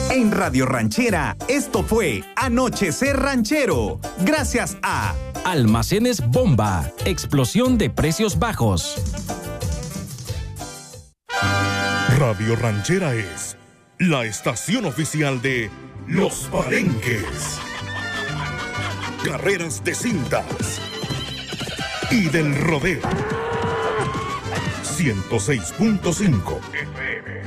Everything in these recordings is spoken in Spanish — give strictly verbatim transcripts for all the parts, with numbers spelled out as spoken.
En Radio Ranchera, esto fue Anochecer Ranchero. Gracias a Almacenes Bomba, explosión de precios bajos. Radio Ranchera es la estación oficial de Los Palenques, carreras de cintas y del rodeo. ciento seis punto cinco F M.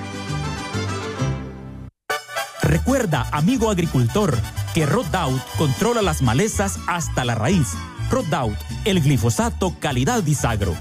Recuerda, amigo agricultor, que Roundup controla las malezas hasta la raíz. Roundup, el glifosato calidad Disagro.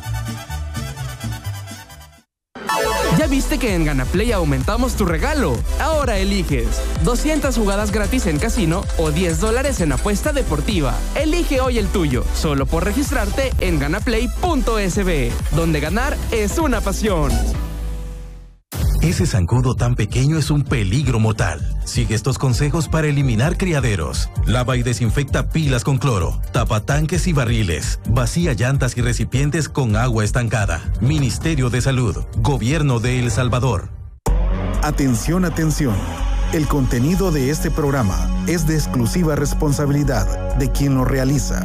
¿Ya viste que en Ganaplay aumentamos tu regalo? Ahora eliges doscientas jugadas gratis en casino o diez dólares en apuesta deportiva. Elige hoy el tuyo, solo por registrarte en ganaplay punto es be, donde ganar es una pasión. Ese zancudo tan pequeño es un peligro mortal. Sigue estos consejos para eliminar criaderos. Lava y desinfecta pilas con cloro. Tapa tanques y barriles. Vacía llantas y recipientes con agua estancada. Ministerio de Salud. Gobierno de El Salvador. Atención, atención. El contenido de este programa es de exclusiva responsabilidad de quien lo realiza.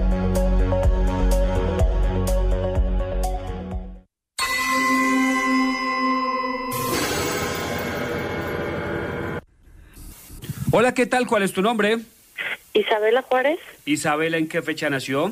Hola, ¿qué tal? ¿Cuál es tu nombre? Isabela Juárez. Isabela, ¿en qué fecha nació?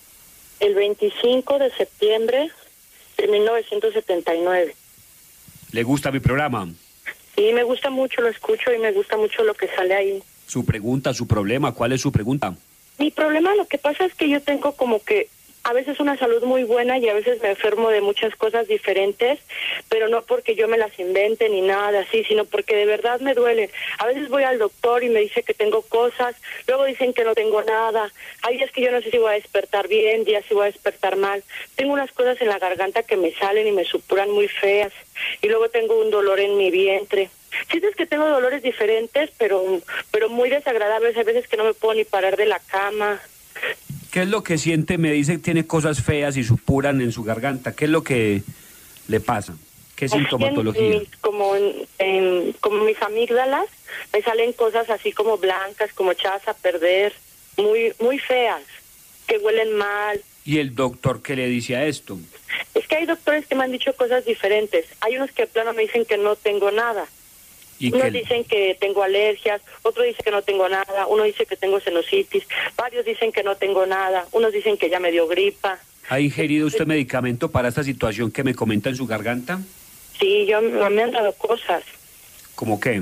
El veinticinco de septiembre de mil novecientos setenta y nueve. ¿Le gusta mi programa? Sí, me gusta mucho, lo escucho y me gusta mucho lo que sale ahí. Su pregunta, su problema, ¿cuál es su pregunta? Mi problema, lo que pasa es que yo tengo como que a veces una salud muy buena y a veces me enfermo de muchas cosas diferentes, pero no porque yo me las invente ni nada así, sino porque de verdad me duele. A veces voy al doctor y me dice que tengo cosas, luego dicen que no tengo nada. Hay días que yo no sé si voy a despertar bien, días si voy a despertar mal. Tengo unas cosas en la garganta que me salen y me supuran muy feas, y luego tengo un dolor en mi vientre. Sientes que tengo dolores diferentes, pero, pero muy desagradables. Hay veces que no me puedo ni parar de la cama. ¿Qué es lo que siente? Me dice que tiene cosas feas y supuran en su garganta. ¿Qué es lo que le pasa? ¿Qué sintomatología? En, como, en, en, como mis amígdalas, me salen cosas así como blancas, como echadas a perder, muy, muy feas, que huelen mal. ¿Y el doctor qué le dice a esto? Es que hay doctores que me han dicho cosas diferentes. Hay unos que de plano me dicen que no tengo nada. Unos que... dicen que tengo alergias, otro dice que no tengo nada, uno dice que tengo sinusitis, varios dicen que no tengo nada, unos dicen que ya me dio gripa. ¿Ha ingerido usted medicamento para esta situación que me comenta en su garganta? Sí, yo me han dado cosas. ¿Cómo qué?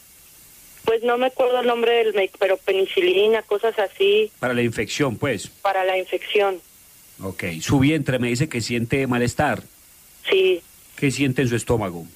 Pues no me acuerdo el nombre del médico, pero penicilina, cosas así. Para la infección, pues. Para la infección. Ok, su vientre me dice que siente malestar. Sí. ¿Qué siente en su estómago?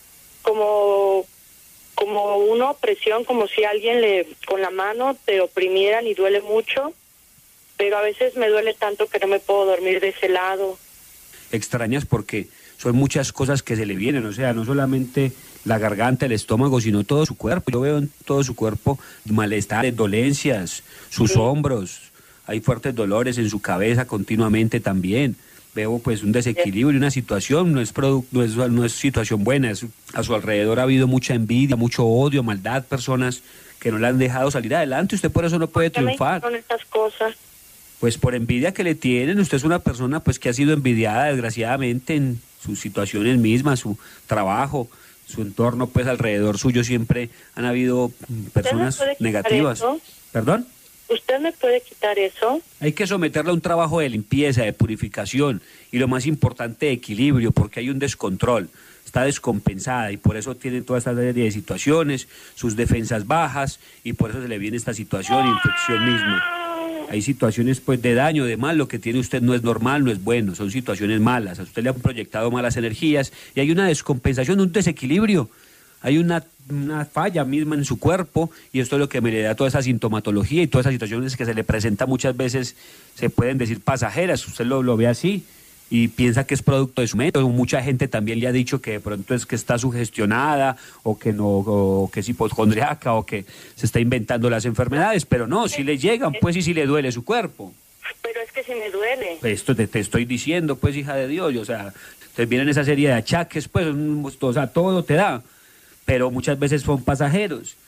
Como... como una opresión, como si alguien le con la mano te oprimieran y duele mucho, pero a veces me duele tanto que no me puedo dormir de ese lado. Extrañas porque son muchas cosas que se le vienen, o sea, no solamente la garganta, el estómago, sino todo su cuerpo. Yo veo en todo su cuerpo malestares, dolencias, sus sí. hombros, hay fuertes dolores en su cabeza continuamente también. Veo pues un desequilibrio, una situación, no es, produ- no es, no es situación buena, es, a su alrededor ha habido mucha envidia, mucho odio, maldad, personas que no le han dejado salir adelante, usted por eso no puede triunfar. ¿Por qué me hicieron estas cosas? Pues por envidia que le tienen, usted es una persona pues que ha sido envidiada desgraciadamente en sus situaciones mismas, su trabajo, su entorno pues alrededor suyo siempre han habido personas negativas. Eso? ¿Perdón? ¿Usted me puede quitar eso? Hay que someterla a un trabajo de limpieza, de purificación y lo más importante, de equilibrio, porque hay un descontrol, está descompensada y por eso tiene toda esta serie de situaciones, sus defensas bajas y por eso se le viene esta situación, infección misma. Hay situaciones pues de daño, de mal, lo que tiene usted no es normal, no es bueno, son situaciones malas, a usted le han proyectado malas energías y hay una descompensación, un desequilibrio. Hay una, una falla misma en su cuerpo y esto es lo que me le da toda esa sintomatología y todas esas situaciones que se le presentan muchas veces, se pueden decir pasajeras, usted lo, lo ve así y piensa que es producto de su método. Mucha gente también le ha dicho que de pronto es que está sugestionada o que no, o que es hipocondriaca o que se está inventando las enfermedades, pero no, si le llegan pues y si le duele su cuerpo. Pero es que si me duele. Esto te, te estoy diciendo pues, hija de Dios, o sea, te vienen esa serie de achaques pues, o sea, todo te da. Pero muchas veces son pasajeros.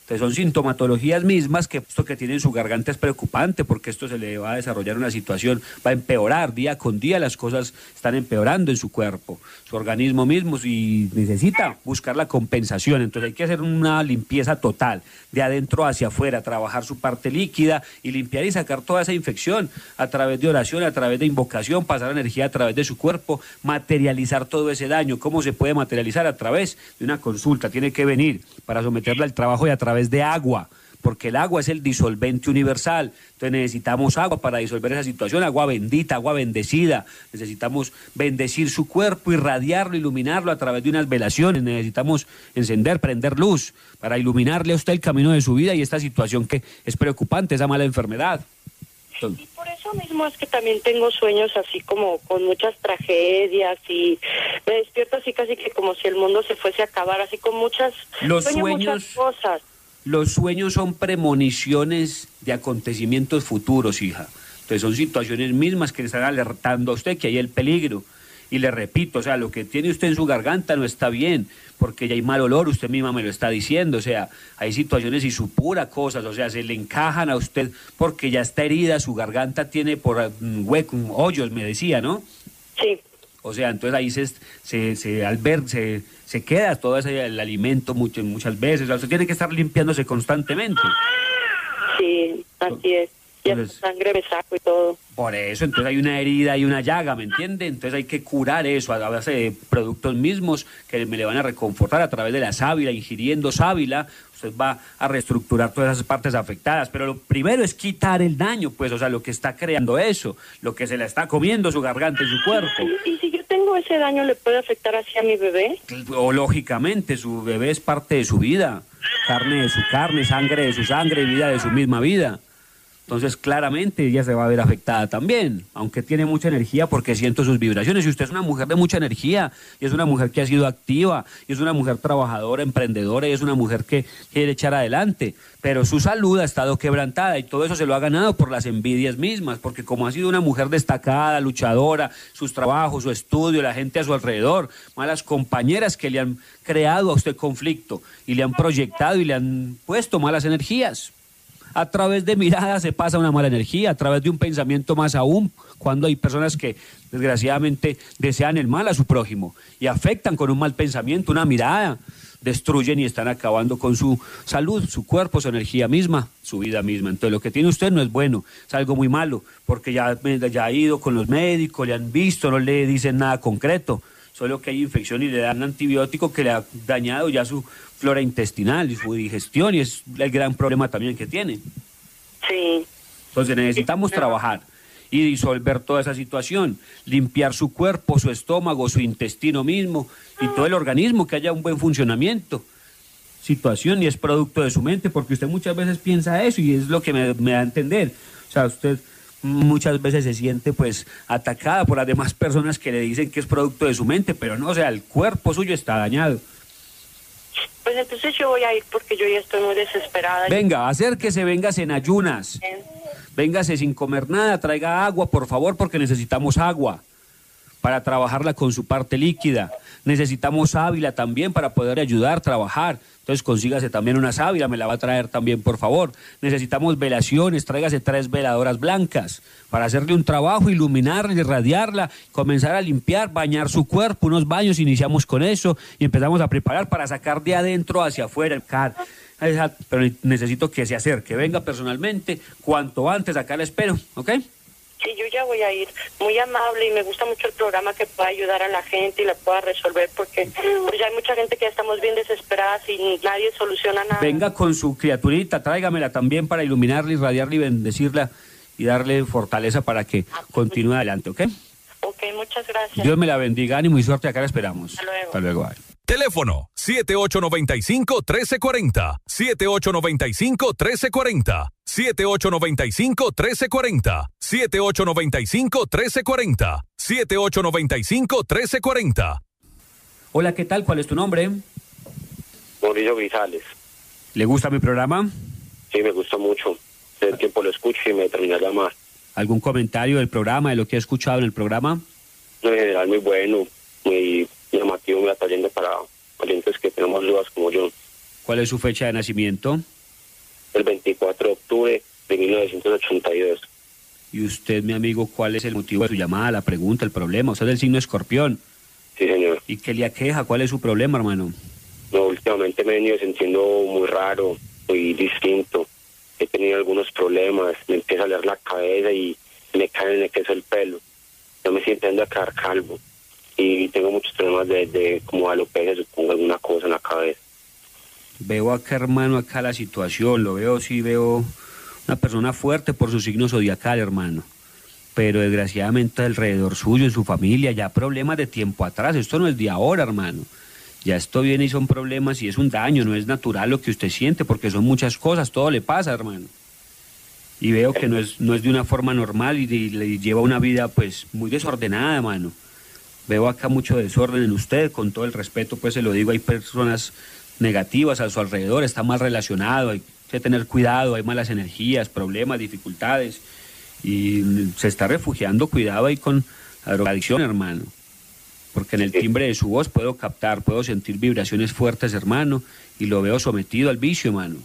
Entonces son sintomatologías mismas que esto que tiene en su garganta es preocupante porque esto se le va a desarrollar una situación, va a empeorar día con día, las cosas están empeorando en su cuerpo, su organismo mismo y necesita buscar la compensación. Entonces hay que hacer una limpieza total, de adentro hacia afuera, trabajar su parte líquida y limpiar y sacar toda esa infección a través de oración, a través de invocación, pasar energía a través de su cuerpo, materializar todo ese daño. ¿Cómo se puede materializar? A través de una consulta, tiene que venir para someterla al trabajo y a través de agua, porque el agua es el disolvente universal. Entonces necesitamos agua para disolver esa situación, agua bendita, agua bendecida. Necesitamos bendecir su cuerpo, irradiarlo, iluminarlo a través de unas velaciones. Necesitamos encender, prender luz para iluminarle a usted el camino de su vida y esta situación que es preocupante, esa mala enfermedad. Y por eso mismo es que también tengo sueños así como con muchas tragedias y me despierto así casi que como si el mundo se fuese a acabar, así con muchas, Los sueño sueños... muchas cosas. Los sueños son premoniciones de acontecimientos futuros, hija. Entonces son situaciones mismas que le están alertando a usted que hay el peligro. Y le repito, o sea, lo que tiene usted en su garganta no está bien, porque ya hay mal olor, usted misma me lo está diciendo, o sea, hay situaciones y su pura cosas, o sea, se le encajan a usted porque ya está herida, su garganta tiene por um, hueco, hoyos, me decía, ¿no? Sí. O sea, entonces ahí se, se, se al ver, se, se queda todo ese, el alimento muchas, muchas veces, o sea, usted tiene que estar limpiándose constantemente. Sí, así es. Y Entonces, sangre me saco y todo. Por eso, entonces hay una herida y una llaga, ¿me entiende? Entonces hay que curar eso a base de productos mismos que me le van a reconfortar a través de la sábila, ingiriendo sábila, usted va a reestructurar todas esas partes afectadas, pero lo primero es quitar el daño, pues, o sea, lo que está creando eso, lo que se le está comiendo su garganta y su cuerpo. ¿Y, y si yo tengo ese daño, le puede afectar así a mi bebé? O lógicamente, su bebé es parte de su vida, carne de su carne, sangre de su sangre, vida de su misma vida. Entonces, claramente, ella se va a ver afectada también, aunque tiene mucha energía porque siento sus vibraciones. Y usted es una mujer de mucha energía, y es una mujer que ha sido activa, y es una mujer trabajadora, emprendedora, y es una mujer que quiere echar adelante. Pero su salud ha estado quebrantada, y todo eso se lo ha ganado por las envidias mismas, porque como ha sido una mujer destacada, luchadora, sus trabajos, su estudio, la gente a su alrededor, malas compañeras que le han creado a usted conflicto, y le han proyectado y le han puesto malas energías. A través de miradas se pasa una mala energía, a través de un pensamiento más aún, cuando hay personas que desgraciadamente desean el mal a su prójimo y afectan con un mal pensamiento, una mirada, destruyen y están acabando con su salud, su cuerpo, su energía misma, su vida misma. Entonces lo que tiene usted no es bueno, es algo muy malo, porque ya, ya ha ido con los médicos, le han visto, no le dicen nada concreto, solo que hay infección y le dan antibiótico que le ha dañado ya su flora intestinal y su digestión, y es el gran problema también que tiene. Sí. Entonces necesitamos trabajar y disolver toda esa situación, limpiar su cuerpo, su estómago, su intestino mismo y todo el organismo, que haya un buen funcionamiento. Situación, y es producto de su mente, porque usted muchas veces piensa eso y es lo que me, me da a entender. O sea, usted muchas veces se siente pues atacada por las demás personas que le dicen que es producto de su mente, pero no, o sea, el cuerpo suyo está dañado. Pues entonces yo voy a ir porque yo ya estoy muy desesperada. Venga, acérquese, véngase en ayunas. Véngase sin comer nada, traiga agua, por favor, porque necesitamos agua para trabajarla con su parte líquida. Necesitamos sábila también para poder ayudar a trabajar. Entonces consígase también una sábila, me la va a traer también, por favor. Necesitamos velaciones, tráigase tres veladoras blancas para hacerle un trabajo, iluminarla, irradiarla, comenzar a limpiar, bañar su cuerpo, unos baños, iniciamos con eso y empezamos a preparar para sacar de adentro hacia afuera. Pero necesito que se acerque, venga personalmente, cuanto antes, acá la espero, ¿ok? Sí, yo ya voy a ir, muy amable, y me gusta mucho el programa que pueda ayudar a la gente y la pueda resolver, porque pues ya hay mucha gente que ya estamos bien desesperadas y nadie soluciona nada. Venga con su criaturita, tráigamela también para iluminarla, irradiarla y bendecirla y darle fortaleza para que continúe adelante, ¿ok? Ok, muchas gracias. Dios me la bendiga, ánimo y suerte, acá la esperamos. Hasta luego. Hasta luego. Bye. Teléfono siete ocho nueve cinco, uno tres cuatro cero, siete ocho nueve cinco, uno tres cuatro cero, siete ocho nueve cinco, uno tres cuatro cero, siete ocho nueve cinco, uno tres cuatro cero, siete ocho nueve cinco, uno tres cuatro cero. Hola, ¿qué tal? ¿Cuál es tu nombre? Mauricio Grisales. ¿Le gusta mi programa? Sí, me gusta mucho. El tiempo lo escucho y me termina de llamar. ¿Algún comentario del programa, de lo que he escuchado en el programa? En general, muy bueno, muy llamativo, muy atrayente para valientes que tenemos dudas como yo. ¿Cuál es su fecha de nacimiento? el veinticuatro de octubre de mil novecientos ochenta y dos. Y usted, mi amigo, ¿cuál es el motivo de su llamada, la pregunta, el problema? Usted es del signo Escorpión. Sí, señor. ¿Y qué le aqueja? ¿Cuál es su problema, hermano? No, últimamente me he venido sintiendo muy raro, muy distinto. He tenido algunos problemas, me empieza a leer la cabeza y me cae en el queso el pelo. Yo me siento a quedar calvo y tengo muchos problemas de, de como alopecia, supongo, alguna cosa en la cabeza. Veo acá, hermano, acá la situación, lo veo, sí veo una persona fuerte por su signo zodiacal, hermano. Pero desgraciadamente alrededor suyo, en su familia, ya problemas de tiempo atrás. Esto no es de ahora, hermano. Ya esto viene y son problemas y es un daño, no es natural lo que usted siente, porque son muchas cosas, todo le pasa, hermano. Y veo que no es, no es de una forma normal y, y le lleva una vida, pues, muy desordenada, hermano. Veo acá mucho desorden en usted, con todo el respeto, pues se lo digo, hay personas negativas a su alrededor, está mal relacionado, hay que tener cuidado, hay malas energías, problemas, dificultades, y se está refugiando, cuidado ahí con la drogadicción, hermano, porque en el timbre de su voz puedo captar, puedo sentir vibraciones fuertes, hermano, y lo veo sometido al vicio, hermano.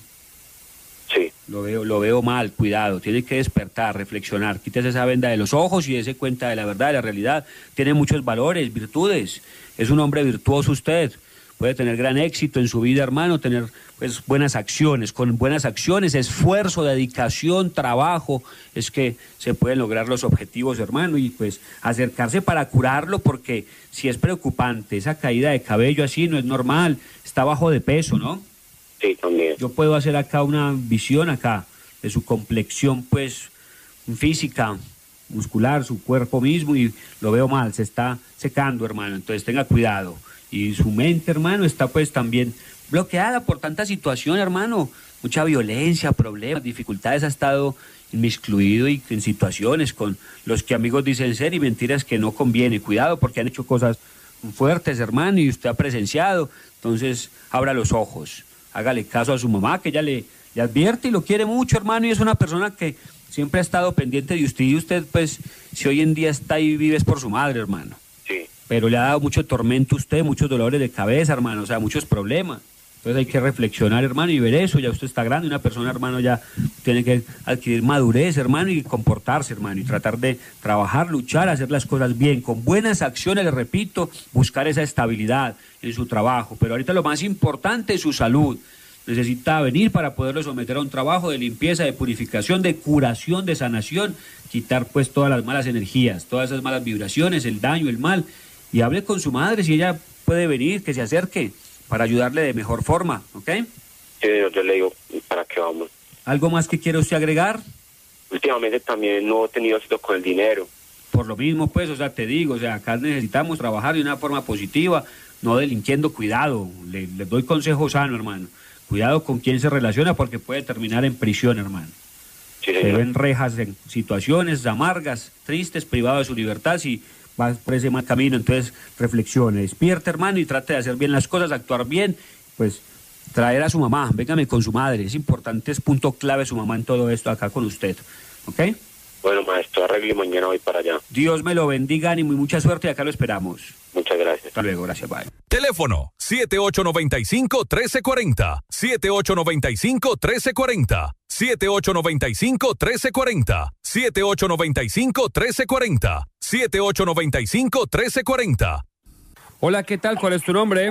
Sí. Lo veo, lo veo mal, cuidado, tiene que despertar, reflexionar, quítese esa venda de los ojos y dése cuenta de la verdad, de la realidad. Tiene muchos valores, virtudes, es un hombre virtuoso usted. Puede tener gran éxito en su vida, hermano, tener pues buenas acciones, con buenas acciones, esfuerzo, dedicación, trabajo, es que se pueden lograr los objetivos, hermano, y pues acercarse para curarlo, porque si es preocupante, esa caída de cabello así no es normal, está bajo de peso, ¿no? Sí, también. Yo puedo hacer acá una visión acá de su complexión, pues, física, muscular, su cuerpo mismo, y lo veo mal, se está secando, hermano, entonces tenga cuidado. Y su mente, hermano, está pues también bloqueada por tanta situación, hermano. Mucha violencia, problemas, dificultades, ha estado inmiscuido y en situaciones con los que amigos dicen ser y mentiras que no conviene. Cuidado, porque han hecho cosas fuertes, hermano, y usted ha presenciado. Entonces, abra los ojos, hágale caso a su mamá, que ella le, le advierte y lo quiere mucho, hermano, y es una persona que siempre ha estado pendiente de usted. Y usted, pues, si hoy en día está ahí, vive es por su madre, hermano. Sí. Pero le ha dado mucho tormento a usted, muchos dolores de cabeza, hermano, o sea, muchos problemas. Entonces hay que reflexionar, hermano, y ver eso. Ya usted está grande, una persona, hermano, ya tiene que adquirir madurez, hermano, y comportarse, hermano, y tratar de trabajar, luchar, hacer las cosas bien, con buenas acciones, le repito, buscar esa estabilidad en su trabajo. Pero ahorita lo más importante es su salud. Necesita venir para poderlo someter a un trabajo de limpieza, de purificación, de curación, de sanación, quitar pues todas las malas energías, todas esas malas vibraciones, el daño, el mal. Y hable con su madre, si ella puede venir, que se acerque, para ayudarle de mejor forma, ¿ok? Sí, yo le digo, ¿para qué vamos? ¿Algo más que quiere usted agregar? Últimamente también no he tenido éxito con el dinero. Por lo mismo, pues, o sea, te digo, o sea, acá necesitamos trabajar de una forma positiva, no delinquiendo, cuidado, le, le doy consejo sano, hermano. Cuidado con quién se relaciona, porque puede terminar en prisión, hermano. Sí, se ven rejas en situaciones amargas, tristes, privado de su libertad, si va por ese mal camino. Entonces reflexione, despierte, hermano, y trate de hacer bien las cosas, actuar bien, pues traer a su mamá, véngame con su madre, es importante, es punto clave su mamá en todo esto acá con usted, ¿ok? Bueno, maestro, arregle y mañana voy para allá. Dios me lo bendiga, ánimo y mucha suerte, y acá lo esperamos. Muchas gracias. Hasta luego, gracias, bye. Teléfono siete ocho nueve cinco, uno tres cuatro cero, siete ocho nueve cinco, uno tres cuatro cero, siete ocho nueve cinco, uno tres cuatro cero, siete ocho nueve cinco, uno tres cuatro cero, siete ocho nueve cinco, uno tres cuatro cero. Hola, ¿qué tal? ¿Cuál es tu nombre?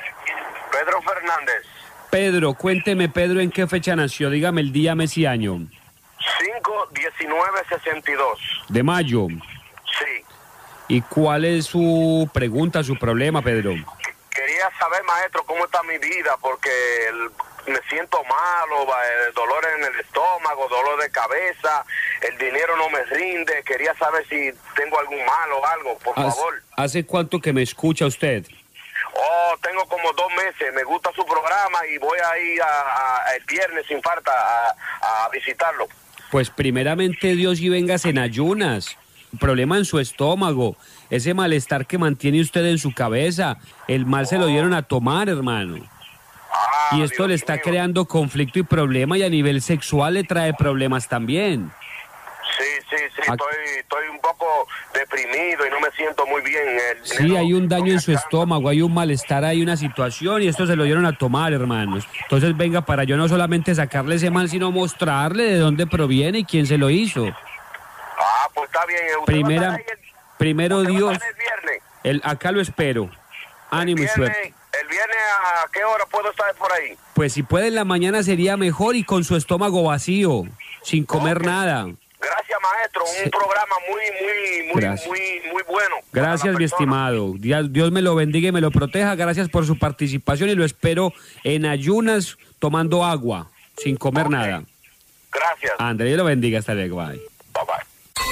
Pedro Fernández. Pedro, cuénteme, Pedro, ¿en qué fecha nació? Dígame el día, mes y año. cinco diecinueve sesenta y dos. ¿De mayo? Sí. ¿Y cuál es su pregunta, su problema, Pedro? Quería saber, maestro, cómo está mi vida, porque el, me siento malo, eh, dolor en el estómago, dolor de cabeza, el dinero no me rinde. Quería saber si tengo algún mal o algo, por ¿Hace, favor. ¿Hace cuánto que me escucha usted? Oh, tengo como dos meses, me gusta su programa y voy a ir a, a, el viernes sin falta a, a visitarlo. Pues primeramente Dios y vengas en ayunas. Problema en su estómago, ese malestar que mantiene usted en su cabeza, el mal oh. se lo dieron a tomar, hermano. Ah, y esto Dios le está mío. creando conflicto y problema, y a nivel sexual le trae problemas también. Sí, sí, sí, estoy, estoy un poco deprimido y no me siento muy bien. El sí, hay un daño en su estómago, hay un malestar, hay una situación y esto se lo dieron a tomar, hermanos. Entonces venga para yo no solamente sacarle ese mal, sino mostrarle de dónde proviene y quién se lo hizo. Ah, pues está bien. Primera, el, primero Dios, el viernes? El, acá lo espero. Ánimo y suerte. ¿El viernes a qué hora puedo estar por ahí? Pues si puede en la mañana sería mejor y con su estómago vacío, sin comer okay. nada. Gracias, maestro. Un sí. programa muy, muy, muy, Gracias. muy, muy bueno. Gracias, mi estimado. Dios, Dios me lo bendiga y me lo proteja. Gracias por su participación y lo espero en ayunas, tomando agua, sin comer okay. nada. Gracias. André, Dios lo bendiga. Hasta luego. Bye. Bye, bye.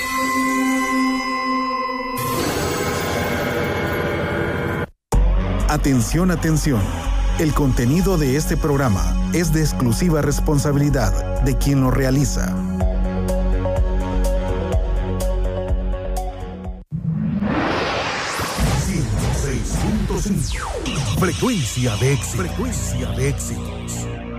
Atención, atención. El contenido de este programa es de exclusiva responsabilidad de quien lo realiza. ciento seis punto cinco. Frecuencia de éxito. Frecuencia de éxitos.